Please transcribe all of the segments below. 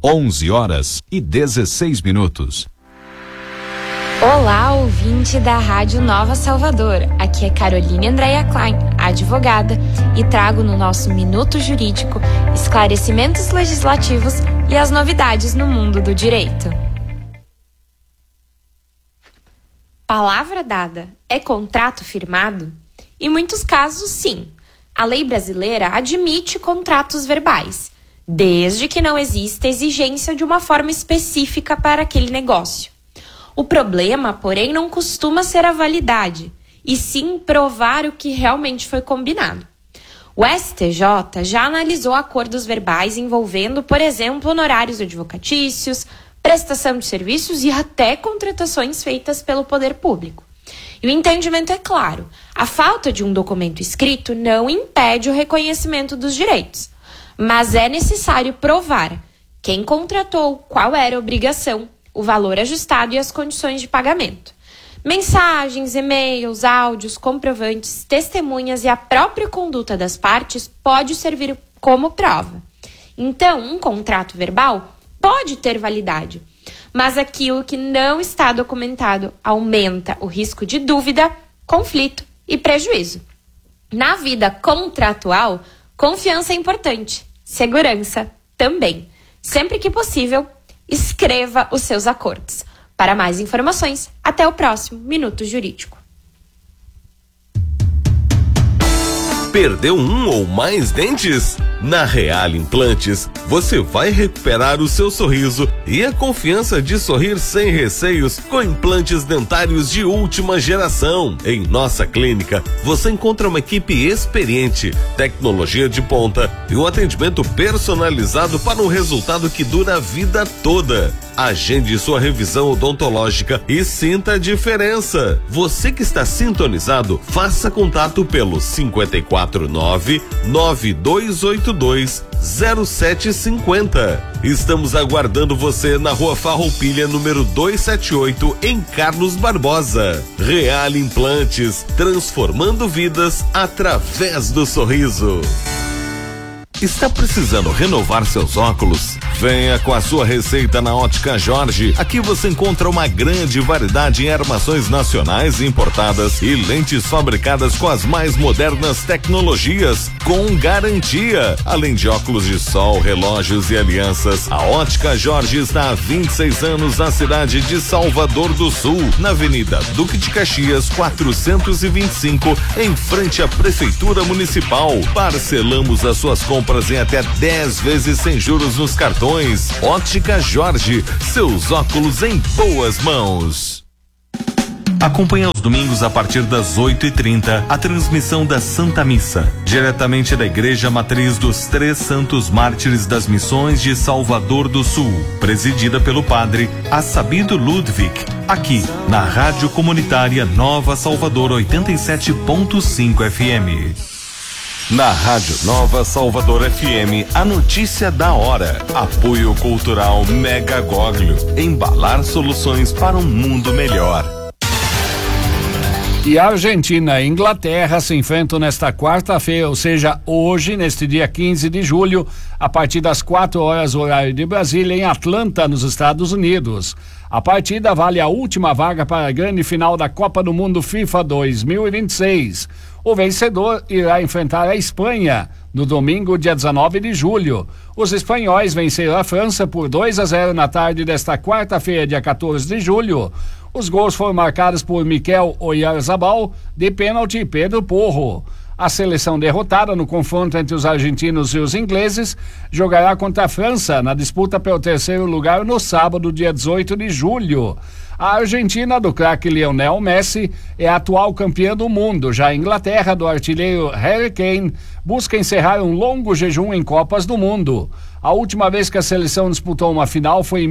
11h16. Olá, ouvinte da Rádio Nova Salvador. Aqui é Caroline Andréia Klein, advogada, e trago no nosso Minuto Jurídico esclarecimentos legislativos e as novidades no mundo do direito. Palavra dada é contrato firmado? Em muitos casos, sim. A lei brasileira admite contratos verbais, desde que não exista exigência de uma forma específica para aquele negócio. O problema, porém, não costuma ser a validade, e sim provar o que realmente foi combinado. O STJ já analisou acordos verbais envolvendo, por exemplo, honorários advocatícios, prestação de serviços e até contratações feitas pelo poder público. E o entendimento é claro: a falta de um documento escrito não impede o reconhecimento dos direitos, mas é necessário provar quem contratou, qual era a obrigação, o valor ajustado e as condições de pagamento. Mensagens, e-mails, áudios, comprovantes, testemunhas e a própria conduta das partes pode servir como prova. Então, um contrato verbal pode ter validade, mas aquilo que não está documentado aumenta o risco de dúvida, conflito e prejuízo. Na vida contratual, confiança é importante, segurança também. Sempre que possível, escreva os seus acordos. Para mais informações, até o próximo Minuto Jurídico. Perdeu um ou mais dentes? Na Real Implantes, você vai recuperar o seu sorriso e a confiança de sorrir sem receios com implantes dentários de última geração. Em nossa clínica, você encontra uma equipe experiente, tecnologia de ponta e um atendimento personalizado para um resultado que dura a vida toda. Agende sua revisão odontológica e sinta a diferença. Você que está sintonizado, faça contato pelo 549-9282-0750. Estamos aguardando você na Rua Farroupilha, número 278, em Carlos Barbosa. Real Implantes, transformando vidas através do sorriso. Está precisando renovar seus óculos? Venha com a sua receita na Ótica Jorge. Aqui você encontra uma grande variedade em armações nacionais e importadas e lentes fabricadas com as mais modernas tecnologias, com garantia. Além de óculos de sol, relógios e alianças, a Ótica Jorge está há 26 anos na cidade de Salvador do Sul, na Avenida Duque de Caxias 425, em frente à Prefeitura Municipal. Parcelamos as suas compras em até 10 vezes sem juros nos cartões. Ótica Jorge, seus óculos em boas mãos. Acompanhe aos domingos a partir das 8h30 a transmissão da Santa Missa, diretamente da Igreja Matriz dos Três Santos Mártires das Missões de Salvador do Sul, presidida pelo padre Assabido Ludwig, aqui na Rádio Comunitária Nova Salvador 87.5 FM. Na Rádio Nova Salvador FM, a notícia da hora. Apoio Cultural Mega Goglio. Embalar soluções para um mundo melhor. E a Argentina e Inglaterra se enfrentam nesta quarta-feira, ou seja, hoje, neste dia 15 de julho, a partir das 4h, horário de Brasília, em Atlanta, nos Estados Unidos. A partida vale a última vaga para a grande final da Copa do Mundo FIFA 2026. O vencedor irá enfrentar a Espanha no domingo, dia 19 de julho. Os espanhóis venceram a França por 2-0 na tarde desta quarta-feira, dia 14 de julho. Os gols foram marcados por Mikel Oyarzabal, de pênalti, e Pedro Porro. A seleção derrotada no confronto entre os argentinos e os ingleses jogará contra a França na disputa pelo terceiro lugar no sábado, dia 18 de julho. A Argentina, do craque Lionel Messi, é a atual campeã do mundo. Já a Inglaterra, do artilheiro Harry Kane, busca encerrar um longo jejum em Copas do Mundo. A última vez que a seleção disputou uma final foi em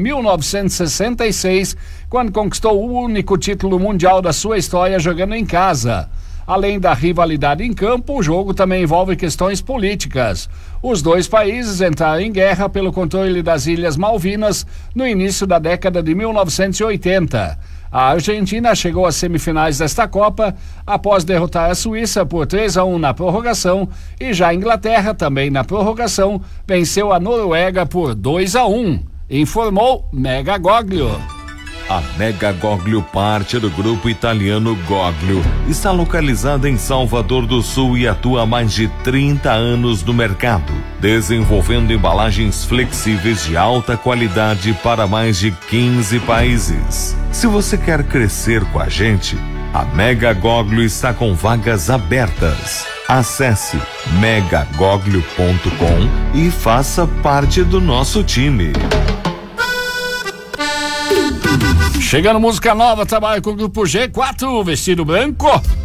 1966, quando conquistou o único título mundial da sua história jogando em casa. Além da rivalidade em campo, o jogo também envolve questões políticas. Os dois países entraram em guerra pelo controle das Ilhas Malvinas no início da década de 1980. A Argentina chegou às semifinais desta Copa após derrotar a Suíça por 3-1 na prorrogação, e já a Inglaterra, também na prorrogação, venceu a Noruega por 2-1. informou Mega Goglio. A Mega Goglio, parte do grupo italiano Goglio, está localizada em Salvador do Sul e atua há mais de 30 anos no mercado, desenvolvendo embalagens flexíveis de alta qualidade para mais de 15 países. Se você quer crescer com a gente, a Mega Goglio está com vagas abertas. Acesse megagoglio.com e faça parte do nosso time. Chegando música nova, trabalho com o grupo G4, Vestido Branco.